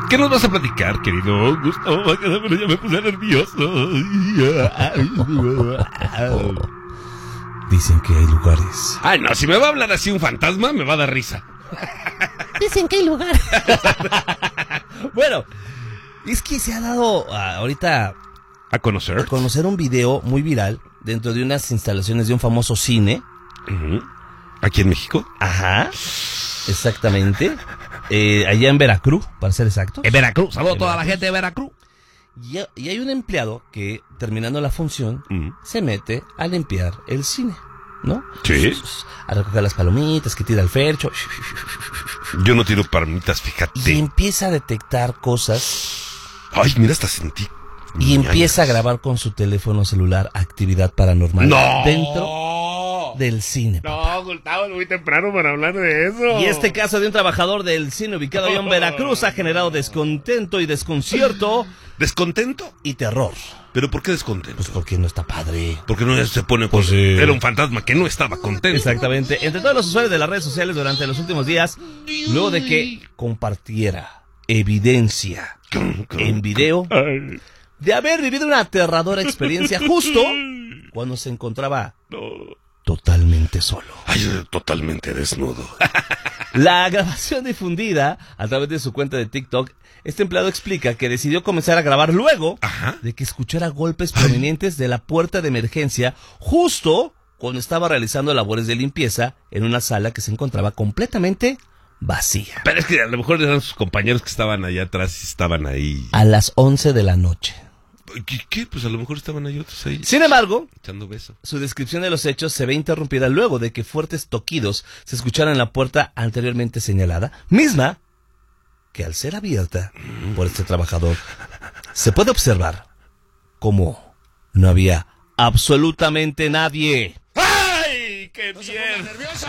¿Qué nos vas a platicar, querido Gustavo? Ya me puse nervioso. Dicen que hay lugares. Ay, no, si me va a hablar así un fantasma, me va a dar risa. Dicen que hay lugares. Bueno, es que se ha dado ahorita ¿A conocer? un video muy viral dentro de unas instalaciones de un famoso cine. ¿Aquí en México? Ajá, exactamente. Allá en Veracruz, para ser exacto. En Veracruz. Saludos a toda la gente de Veracruz. Y hay un empleado que, terminando la función, se mete a limpiar el cine, ¿no? Sí. A recoger las palomitas, que tira el fercho. Yo no tiro palomitas, fíjate. Y empieza a detectar cosas. Ay, mira, hasta sentí. Y empieza a grabar con su teléfono celular actividad paranormal. ¡No! Dentro del cine. No, Gustavo, es muy temprano para hablar de eso. Y este caso de un trabajador del cine ubicado allá en Veracruz ha generado descontento y desconcierto. ¿Descontento? Y terror. ¿Pero por qué descontento? Pues porque no está padre. Porque no se pone... Pues sí. Era un fantasma que no estaba contento. Exactamente. Entre todos los usuarios de las redes sociales durante los últimos días, luego de que compartiera evidencia en video de haber vivido una aterradora experiencia justo cuando se encontraba totalmente solo. Ay, totalmente desnudo. La grabación difundida a través de su cuenta de TikTok, este empleado explica que decidió comenzar a grabar luego de que escuchara golpes provenientes de la puerta de emergencia justo cuando estaba realizando labores de limpieza en una sala que se encontraba completamente vacía. Pero es que a lo mejor eran sus compañeros que estaban allá atrás y estaban ahí. A las 11 de la noche. ¿Qué? Pues a lo mejor estaban ahí otros ahí. Sin embargo, echando beso. Su descripción de los hechos se ve interrumpida luego de que fuertes toquidos se escucharan en la puerta anteriormente señalada, misma que al ser abierta por este trabajador, se puede observar cómo no había absolutamente nadie. ¡Ay, qué bien! ¡Nervioso!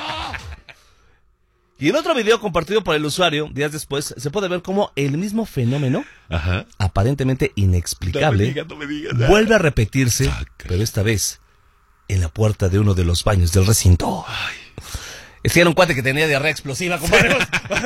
Y en otro video compartido por el usuario, días después, se puede ver cómo el mismo fenómeno, aparentemente inexplicable, no me digas. vuelve a repetirse, pero esta vez en la puerta de uno de los baños del recinto. Es que era un cuate que tenía diarrea explosiva, compadre.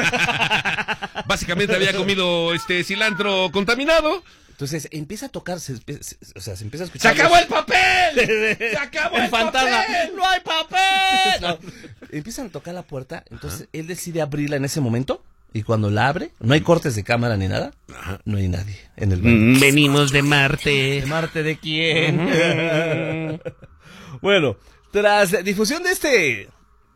Básicamente había comido cilantro contaminado. Entonces empieza a tocar, se empieza a escuchar. ¡Se acabó el papel! ¡Se acabó el fantasma! papel! ¡No hay papel! No. Empiezan a tocar la puerta, entonces él decide abrirla en ese momento. Y cuando la abre, no hay cortes de cámara ni nada. No hay nadie en el baño. Venimos de Marte. ¿De Marte de quién? Bueno, tras difusión de este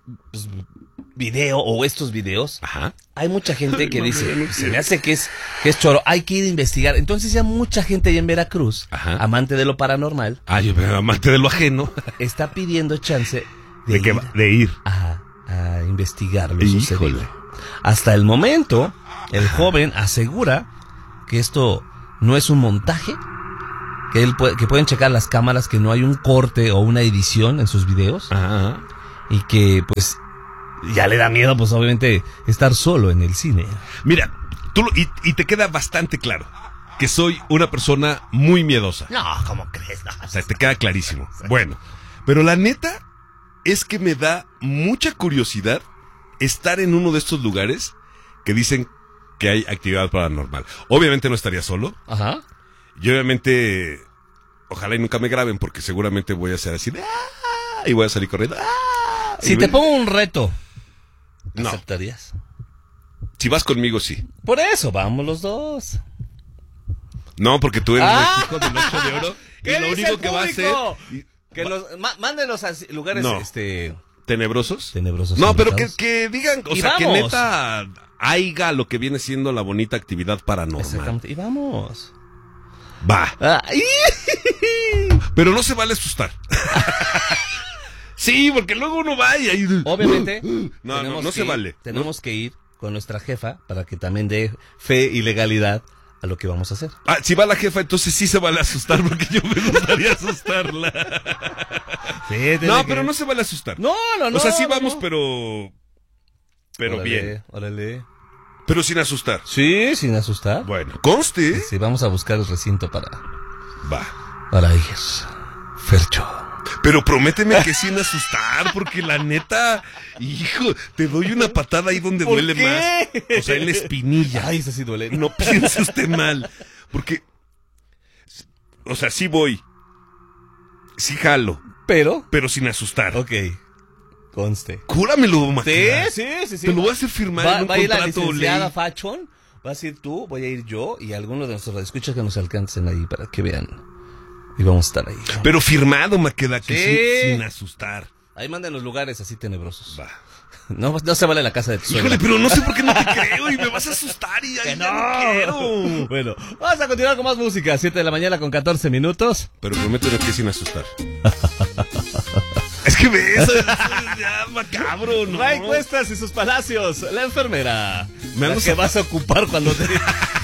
video o estos videos, hay mucha gente que dice, se me hace que es choro, hay que ir a investigar. Entonces ya mucha gente allá en Veracruz, amante de lo paranormal, amante de lo ajeno, está pidiendo chance de ir a investigar lo sucedido. Hasta el momento, el joven asegura que esto no es un montaje, que pueden checar las cámaras, que no hay un corte o una edición en sus videos, y que pues ya le da miedo, pues obviamente, estar solo en el cine. Mira, y te queda bastante claro que soy una persona muy miedosa. No, ¿cómo crees? No. O sea, te queda clarísimo. Bueno, pero la neta es que me da mucha curiosidad estar en uno de estos lugares que dicen que hay actividad paranormal. Obviamente no estaría solo. Y obviamente, ojalá y nunca me graben, porque seguramente voy a ser así de y voy a salir corriendo. Si te pongo un reto, no. ¿aceptarías? Si vas conmigo, sí. Por eso, vamos los dos. No, porque tú eres el hijo del 8 de oro. Y lo único que va a hacer... Que mándenos a lugares ¿tenebrosos? Tenebrosos. No, pero que digan, o sea, vamos. que neta haiga lo que viene siendo la bonita actividad paranormal. Exactamente, y vamos. Va. Pero no se vale asustar. Sí, porque luego uno va y ahí... Obviamente, no se vale. Tenemos que ir con nuestra jefa para que también dé fe y legalidad a lo que vamos a hacer. Si va la jefa, entonces sí se vale asustar, porque yo me gustaría asustarla. Sí, pero no se vale asustar. No. O sea, sí vamos, pero órale, bien. Órale. Pero sin asustar. Sí, sin asustar. Bueno, conste. Sí, vamos a buscar el recinto para Va. ir. Fercho. Pero prométeme que sin asustar, porque la neta, hijo, te doy una patada ahí donde ¿Por duele qué? más. O sea, en la espinilla. Ay, eso sí duele. No piense usted mal. Porque, o sea, sí voy. Sí jalo. Pero sin asustar. ok, conste. Cúramelo, Maqueda. Sí. Te lo voy a hacer firmar en un va a ir la contrato licenciada ley. Fachon, vas a ir tú, voy a ir yo y algunos de nuestros radioescuchas que nos alcancen ahí para que vean. Y vamos a estar ahí. Pero firmado, Maqueda, que Sí. sin asustar. Ahí manden los lugares así tenebrosos. Va. No se vale la casa de tu suegra. Híjole, pero no sé por qué no te creo y me vas a asustar y ya, ¡Que ya no quiero. Bueno, vamos a continuar con más música. 7 de la mañana con 14 minutos. Pero prométeme que sin asustar. Es que ves, eso es ya macabro, ¿no? Ray Cuestas y sus palacios. La enfermera. Me la ando que vas a ocupar cuando te...